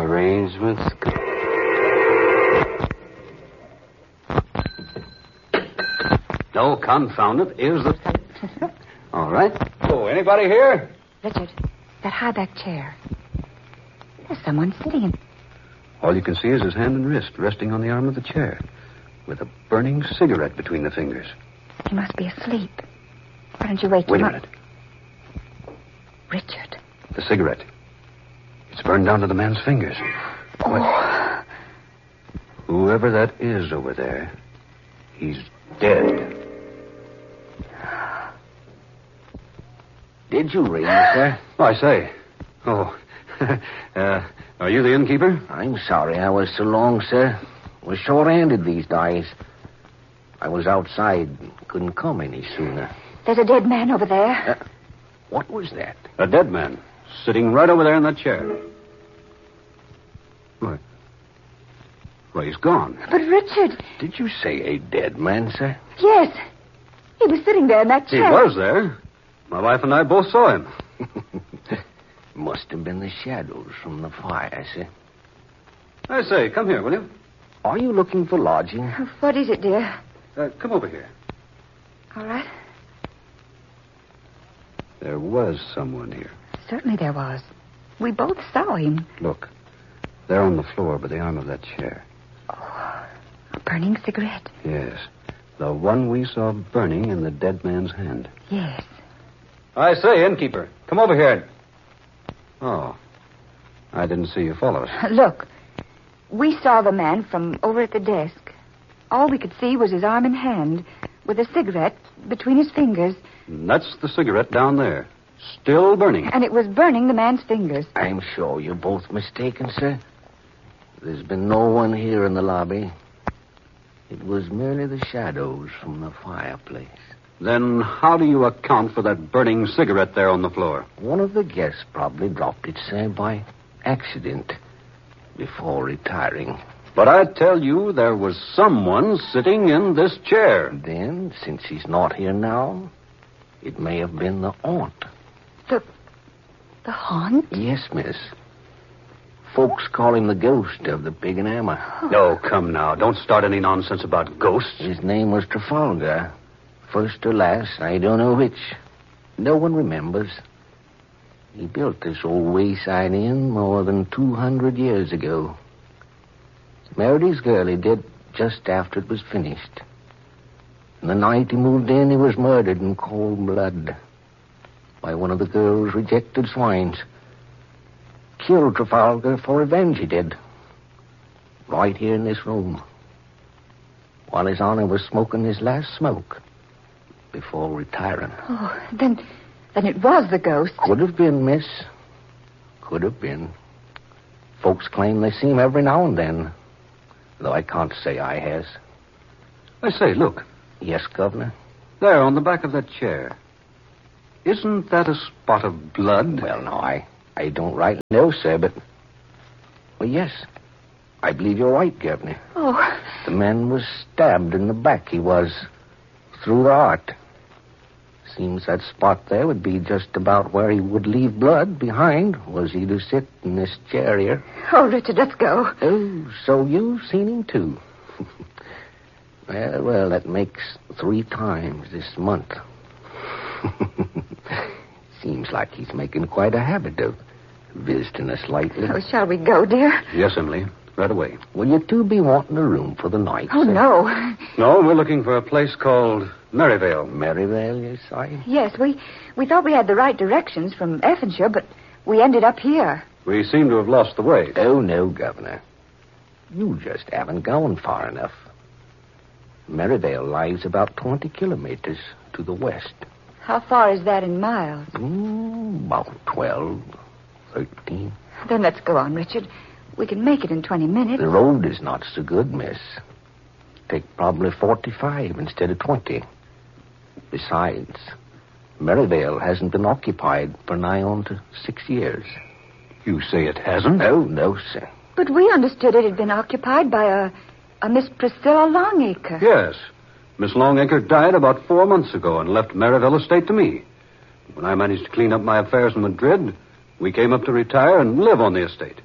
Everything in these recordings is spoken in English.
arrangements. No, confound it. Here's the... All right. Oh, anybody here? Richard, that high-back chair. There's someone sitting in... All you can see is his hand and wrist resting on the arm of the chair, with a burning cigarette between the fingers. He must be asleep. Why don't you wake Wait him a up? minute. Richard. The cigarette. It's burned down to the man's fingers. Oh. Whoever that is over there, he's dead. Did you ring, sir? Oh, I say. Oh. Are you the innkeeper? I'm sorry I was so long, sir. We're short-handed these days. I was outside. Couldn't come any sooner. There's a dead man over there. What was that? A dead man. Sitting right over there in that chair. What? Well, he's gone. But Richard... Did you say a dead man, sir? Yes. He was sitting there in that He chair. was there. My wife and I both saw him. Must have been the shadows from the fire, sir. I say, come here, will you? Are you looking for lodging? What is it, dear? Come over here. All right. There was someone here. Certainly there was. We both saw him. Look. There on the floor by the arm of that chair. Oh, a burning cigarette. Yes. The one we saw burning in the dead man's hand. Yes. I say, innkeeper, come over here. Oh. I didn't see you follow us. Look. We saw the man from over at the desk. All we could see was his arm and hand, with a cigarette between his fingers. And that's the cigarette down there. Still burning. And it was burning the man's fingers. I'm sure you're both mistaken, sir. There's been no one here in the lobby. It was merely the shadows from the fireplace. Then how do you account for that burning cigarette there on the floor? One of the guests probably dropped it, sir, by accident before retiring. But I tell you, there was someone sitting in this chair. Then, since he's not here now, it may have been the aunt. The haunt? Yes, miss. Folks call him the ghost of the Pig and Hammer. No, come now. Don't start any nonsense about ghosts. His name was Trafalgar. First or last, I don't know which. No one remembers. He built this old wayside inn more than 200 years ago. Married his girl, he did, just after it was finished. And the night he moved in, he was murdered in cold blood by one of the girl's rejected swines. Killed Trafalgar for revenge, he did. Right here in this room. While His Honor was smoking his last smoke before retiring. Oh, then it was the ghost. Could have been, miss. Could have been. Folks claim they see him every now and then, though I can't say I has. I say, look. Yes, Governor? There, on the back of that chair. Isn't that a spot of blood? Well, no, I don't rightly know, sir, but... Well, yes. I believe you're right, Governor. Oh. The man was stabbed in the back, he was. Through the heart. Seems that spot there would be just about where he would leave blood behind, was he to sit in this chair here. Oh, Richard, let's go. Oh, so you've seen him, too. Well, that makes 3 times this month. Seems like he's making quite a habit of visiting us lately. Oh, shall we go, dear? Yes, Emily. Right away. Will you two be wanting a room for the night, Oh, sir? no. No, we're looking for a place called Maryvale. Maryvale, you say? Yes, we thought we had the right directions from Effinshire, but we ended up here. We seem to have lost the way. Oh, no, Governor. You just haven't gone far enough. Maryvale lies about 20 kilometers to the west. How far is that in miles? About 12, 13. Then let's go on, Richard. We can make it in 20 minutes. The road is not so good, miss. Take probably 45 instead of 20. Besides, Maryvale hasn't been occupied for nigh on to 6 years. You say it hasn't? Oh, no, sir. But we understood it had been occupied by a Miss Priscilla Longacre. Yes. Miss Longacre died about 4 months ago and left Maryvale estate to me. When I managed to clean up my affairs in Madrid, we came up to retire and live on the estate.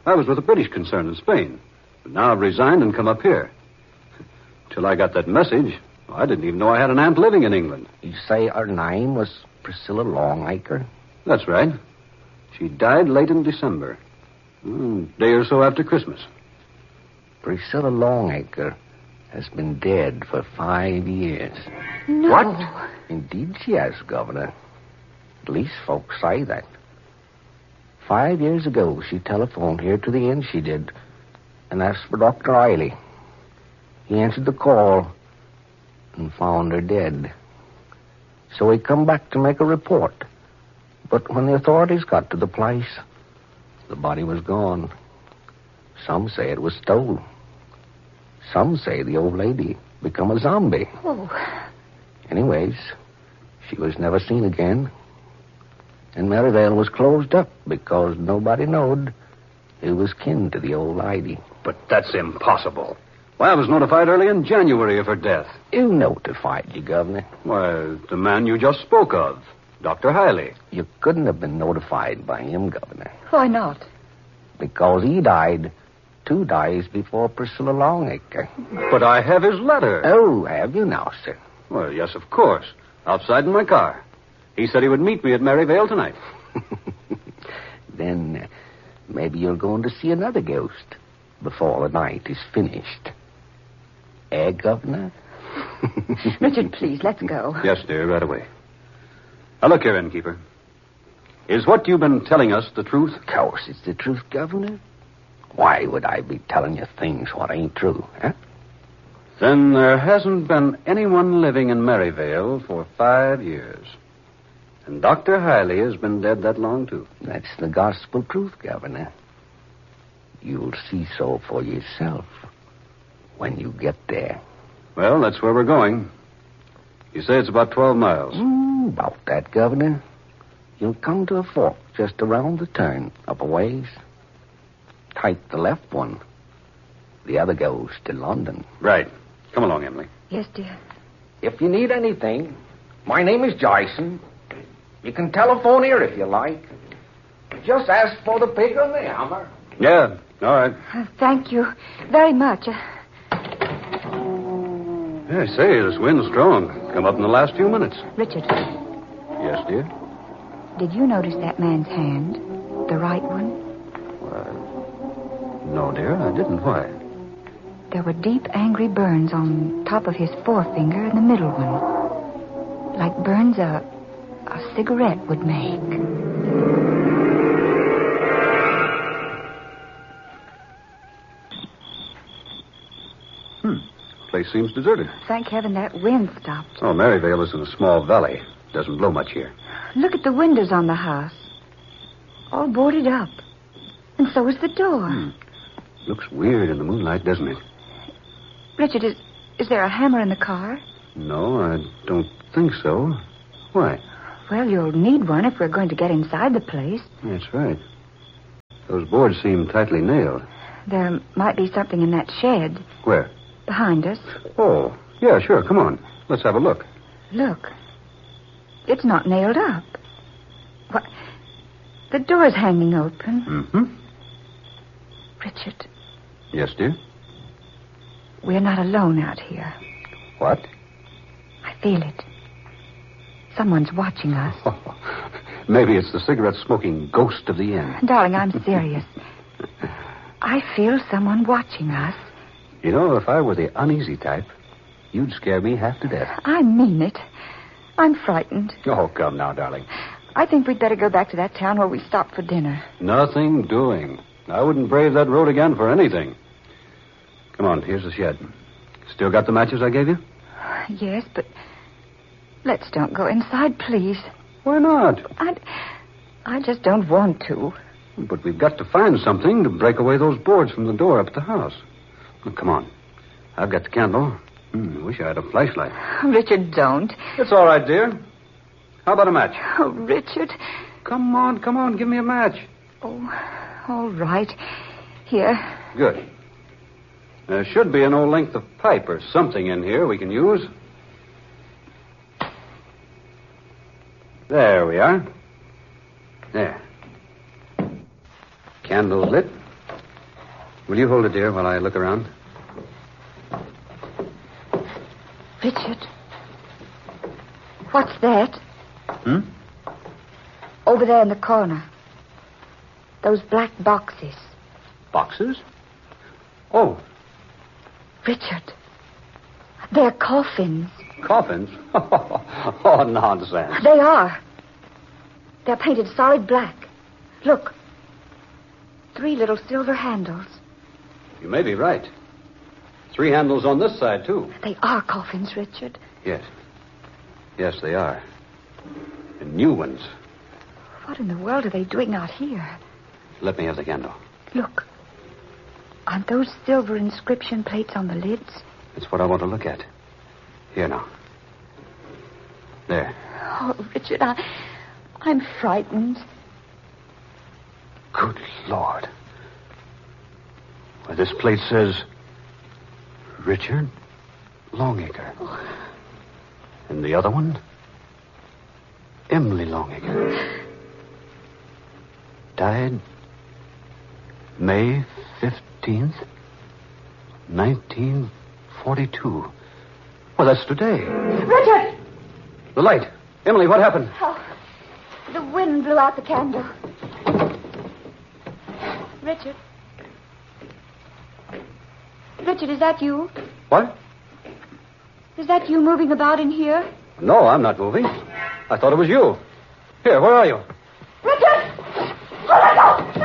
I was with a British concern in Spain. But now I've resigned and come up here. Till I got that message, I didn't even know I had an aunt living in England. You say her name was Priscilla Longacre? That's right. She died late in December. A day or so after Christmas. Priscilla Longacre has been dead for 5 years. No. What? Indeed she has, Governor. At least folks say that. 5 years ago, she telephoned here to the inn, she did, and asked for Dr. Riley. He answered the call and found her dead. So he come back to make a report. But when the authorities got to the place, the body was gone. Some say it was stole. Some say the old lady become a zombie. Oh. Anyways, she was never seen again. And Maryvale was closed up because nobody knowed who was kin to the old lady. But that's impossible. Why, I was notified early in January of her death. Who notified you, Governor? Why, the man you just spoke of, Dr. Hiley. You couldn't have been notified by him, Governor. Why not? Because he died 2 days before Priscilla Longacre. But I have his letter. Oh, have you now, sir? Well, yes, of course. Outside in my car. He said he would meet me at Maryvale tonight. Then maybe you're going to see another ghost before the night is finished. Eh, Governor? Richard, please, let's go. Yes, dear, right away. Now, look here, innkeeper. Is what you've been telling us the truth? Of course it's the truth, Governor. Why would I be telling you things what ain't true, huh? Then there hasn't been anyone living in Maryvale for 5 years. And Dr. Hiley has been dead that long, too. That's the gospel truth, Governor. You'll see so for yourself when you get there. Well, that's where we're going. You say it's about 12 miles. About that, Governor. You'll come to a fork just around the turn up a ways. Take the left one. The other goes to London. Right. Come along, Emily. Yes, dear. If you need anything, my name is Jason. You can telephone here if you like. Just ask for the pig on the hammer. Yeah, all right. Thank you very much. Yeah, I say, this wind's strong. Come up in the last few minutes. Richard, Yes, dear? did you notice that man's hand? The right one? No, dear, I didn't. Why? There were deep, angry burns on top of his forefinger and the middle one. Like burns a cigarette would make. Place seems deserted. Thank heaven that wind stopped. Oh, Maryvale is in a small valley. Doesn't blow much here. Look at the windows on the house. All boarded up. And so is the door. Looks weird in the moonlight, doesn't it? Richard, is there a hammer in the car? No, I don't think so. Why? Well, you'll need one if we're going to get inside the place. That's right. Those boards seem tightly nailed. There might be something in that shed Where? behind us. Oh, yeah, sure. Come on. Let's have a look. Look. It's not nailed up. What? The door's hanging open. Mm-hmm. Richard, Yes, dear? we're not alone out here. What? I feel it. Someone's watching us. Maybe it's the cigarette-smoking ghost of the inn. Darling, I'm serious. I feel someone watching us. You know, if I were the uneasy type, you'd scare me half to death. I mean it. I'm frightened. Oh, come now, darling. I think we'd better go back to that town where we stopped for dinner. Nothing doing. I wouldn't brave that road again for anything. Come on, here's the shed. Still got the matches I gave you? Yes, but let's don't go inside, please. Why not? I just don't want to. But we've got to find something to break away those boards from the door up at the house. Well, come on. I've got the candle. Wish I had a flashlight. Richard, don't. It's all right, dear. How about a match? Oh, Richard. Come on. Give me a match. Oh, all right. Here. Good. There should be an old length of pipe or something in here we can use. There we are. There. Candle lit. Will you hold it, dear, while I look around? Richard. What's that? Hmm? Over there in the corner. Those black boxes. Boxes? Oh. Richard. They're coffins. Coffins? Oh, nonsense. They are. They're painted solid black. Look. 3 little silver handles. You may be right. 3 handles on this side, too. They are coffins, Richard. Yes. Yes, they are. And new ones. What in the world are they doing out here? Let me have the candle. Look. Aren't those silver inscription plates on the lids? That's what I want to look at. Here now. There. Oh, Richard, I'm frightened. Good Lord. Why, this plate says Richard Longacre. Oh. And the other one? Emily Longacre. Died May 15th, 1942. Well, that's today. Richard! The light. Emily, what happened? Oh, the wind blew out the candle. Richard? Richard, is that you? What? Is that you moving about in here? No, I'm not moving. I thought it was you. Here, where are you? Richard! Oh, let go!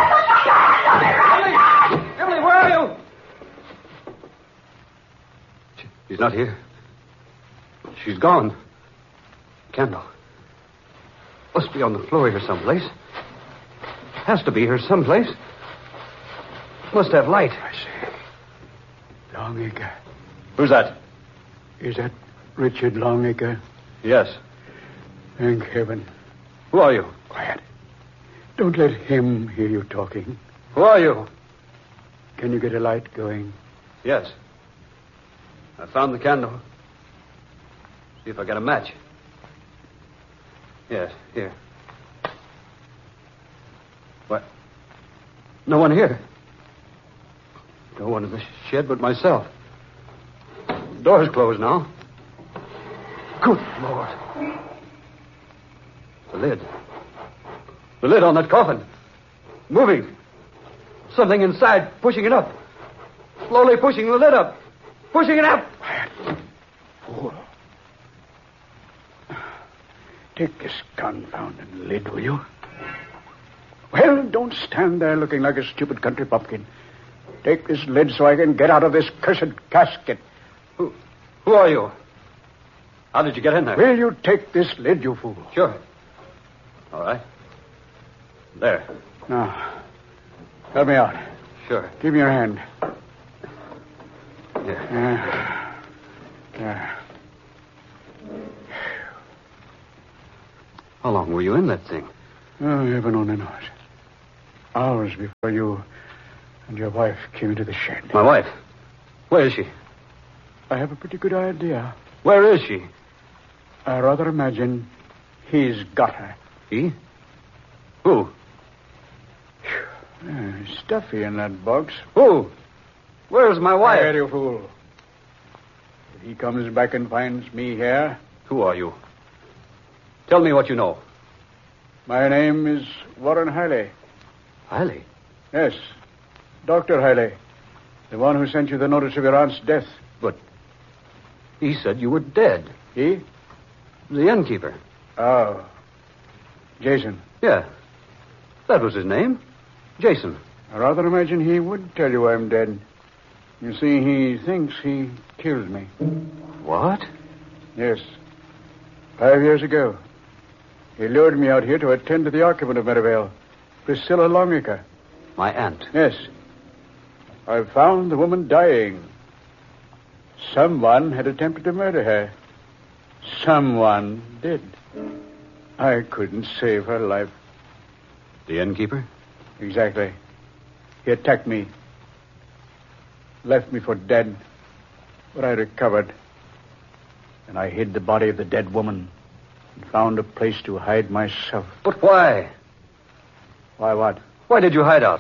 Emily, where are you? She's not here. She's gone. Candle. Must be on the floor here someplace. Has to be here someplace. Must have light. I see. Longacre. Who's that? Is that Richard Longacre? Yes. Thank heaven. Who are you? Quiet. Don't let him hear you talking. Who are you? Can you get a light going? Yes. I found the candle. See if I got a match. Yes, here. What? No one here. No one in the shed but myself. The door's closed now. Good Lord. The lid. The lid on that coffin. Moving. Something inside pushing it up. Slowly pushing the lid up. Pushing it up. Fool. Take this confounded lid, will you? Well, don't stand there looking like a stupid country pumpkin. Take this lid so I can get out of this cursed casket. Who are you? How did you get in there? Will you take this lid, you fool? Sure. All right. There. Now, help me out. Sure. Give me your hand. Yeah. There. How long were you in that thing? Oh, heaven only knows. Hours before you and your wife came into the shed. My wife? Where is she? I have a pretty good idea. Where is she? I rather imagine he's got her. He? Who? Stuffy in that box. Who? Where's my wife? Quiet, you fool. If he comes back and finds me here... Who are you? Tell me what you know. My name is Warren Hiley. Hiley? Yes, Dr. Hiley. The one who sent you the notice of your aunt's death. But he said you were dead. He? The innkeeper. Oh. Jason. Yeah. That was his name. Jason. I rather imagine he would tell you I'm dead. You see, he thinks he killed me. What? Yes. 5 years ago. He lured me out here to attend to the occupant of Merivale, Priscilla Longacre. My aunt. Yes. I found the woman dying. Someone had attempted to murder her. Someone did. I couldn't save her life. The innkeeper? Exactly. He attacked me. Left me for dead. But I recovered. And I hid the body of the dead woman and found a place to hide myself. But why? Why what? Why did you hide out?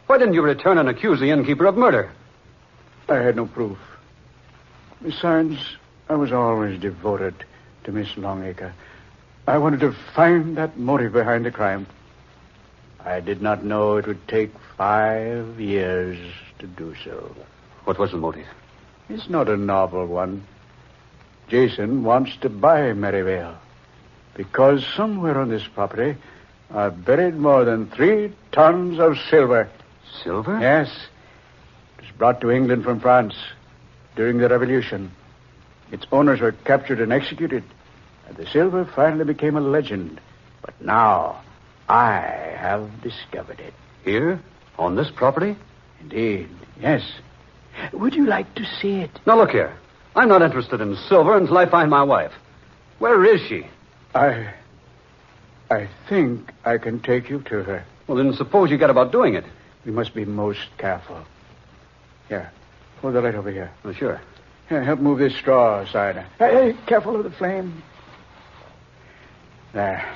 Why didn't you return and accuse the innkeeper of murder? I had no proof. Besides, I was always devoted to Miss Longacre. I wanted to find that motive behind the crime. I did not know it would take 5 years to do so. What was the motive? It's not a novel one. Jason wants to buy Merivale because somewhere on this property are buried more than 3 tons of silver. Silver? Yes. It was brought to England from France during the Revolution. Its owners were captured and executed, and the silver finally became a legend. But now, I have discovered it. Here? On this property? Indeed, yes. Would you like to see it? Now, look here. I'm not interested in silver until I find my wife. Where is she? I think I can take you to her. Well, then suppose you get about doing it. We must be most careful. Here, hold the light over here. Oh, sure. Here, help move this straw aside. Hey, careful of the flame. There.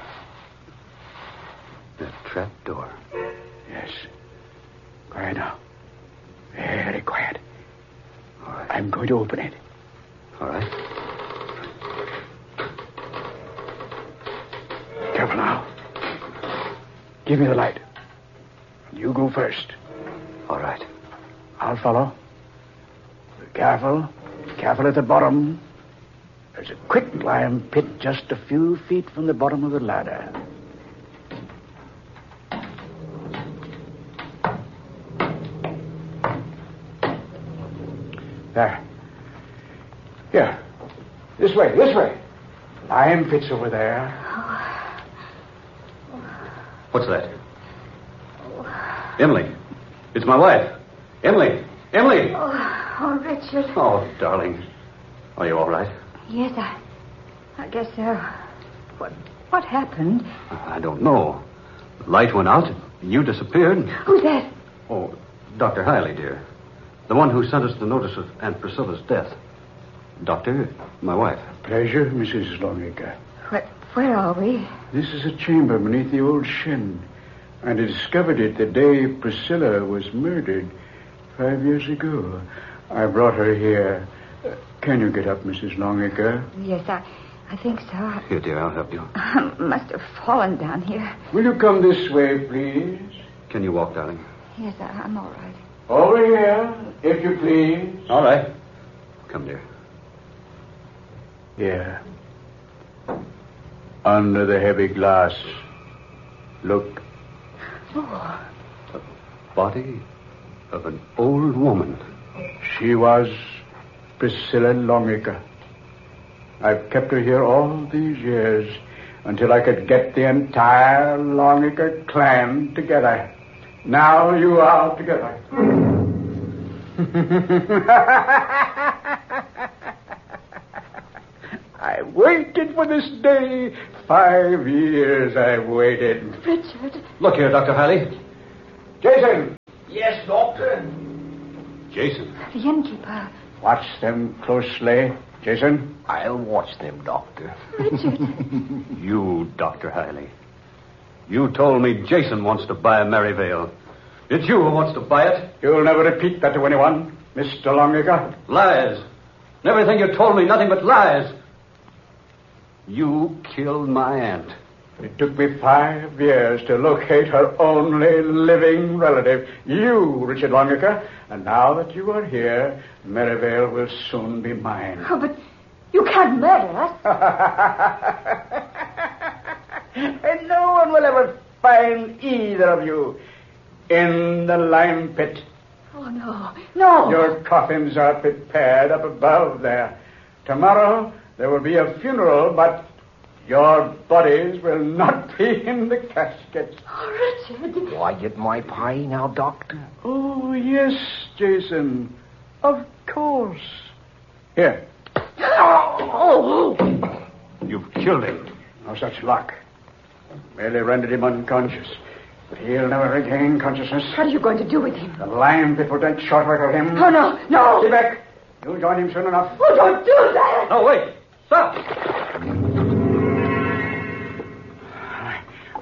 That trap door. Yes. Quiet now. Very quiet. All right. I'm going to open it. All right. Careful now. Give me the light. You go first. All right. I'll follow. Be careful. Careful at the bottom. There's a quicklime pit just a few feet from the bottom of the ladder. There. Here. This way, this way. Lime pit's over there. What's that? Emily. It's my wife. Emily. Emily. Oh, Richard. Oh, darling. Are you all right? Yes, I guess so. What happened? I don't know. The light went out and you disappeared. Who's that? Oh, Dr. Hiley, dear. The one who sent us the notice of Aunt Priscilla's death. Doctor, my wife. Pleasure, Mrs. Longacre. Where are we? This is a chamber beneath the old shed. And I discovered it the day Priscilla was murdered 5 years ago. I brought her here. Can you get up, Mrs. Longacre? Yes, I think so. Here, dear, I'll help you. I must have fallen down here. Will you come this way, please? Can you walk, darling? Yes, I'm all right. Over here, if you please. All right. Come, dear. Here. Under the heavy glass. Look. Oh. The body of an old woman. She was Priscilla Longacre. I've kept her here all these years until I could get the entire Longacre clan together. Now you are together. I waited for this day. 5 years I've waited. Richard. Look here, Dr. Hiley. Jason! Yes, Doctor? Jason. The innkeeper. Watch them closely. Jason? I'll watch them, Doctor. Richard. You, Dr. Hiley. You told me Jason wants to buy Merivale. It's you who wants to buy it. You'll never repeat that to anyone, Mr. Longacre. Lies. And everything you told me, nothing but lies. You killed my aunt. It took me 5 years to locate her only living relative, you, Richard Longacre. And now that you are here, Merivale will soon be mine. Oh, but you can't murder us. And no one will ever find either of you in the lime pit. Oh, no. No. Your coffins are prepared up above there. Tomorrow there will be a funeral, but your bodies will not be in the caskets. Oh, Richard. Do I get my pie now, Doctor? Oh, yes, Jason. Of course. Here. Oh. You've killed him. No such luck. Merely rendered him unconscious. But he'll never regain consciousness. What are you going to do with him? The lime pit will take short work of him. Oh, no. No. Stay back. You'll join him soon enough. Oh, don't do that. No, wait. Stop. I entered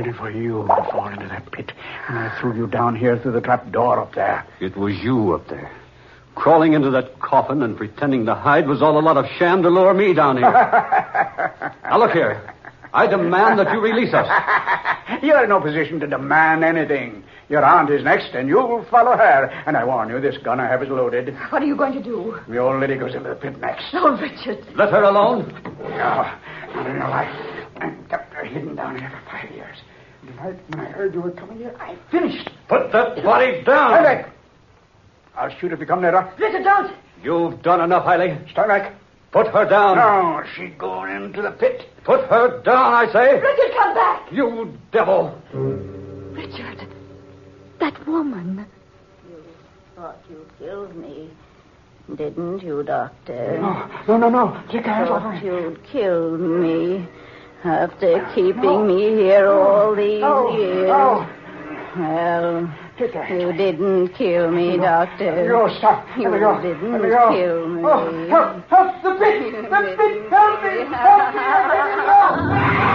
waited for you to fall into that pit. And I threw you down here through the trap door up there. It was you up there. Crawling into that coffin and pretending to hide was all a lot of sham to lure me down here. Now, look here. I demand that you release us. You're in no position to demand anything. Your aunt is next, and you'll follow her. And I warn you, this gun I have is loaded. What are you going to do? The old lady goes into the pit next. Oh, Richard. Let her alone. No, not in her life. I kept her hidden down here for 5 years. Tonight, when I heard you were coming here, I finished. Put that body down. Stand back. I'll shoot if you come nearer. Richard, don't. You've done enough, Hailey. Stand back. Put her down. No, she's going into the pit. Put her down, I say. Richard, come back. You devil. Richard, that woman. You thought you killed me, didn't you, Doctor? No. Take your hands off Thought her. you'd killed me after keeping me here all these years. No. Well, Take your hands you off. didn't kill me, Doctor. You stop. You Let me go. didn't Let me go. kill me. Oh, help! The pit! The pit! Help me! Help me! Let me go!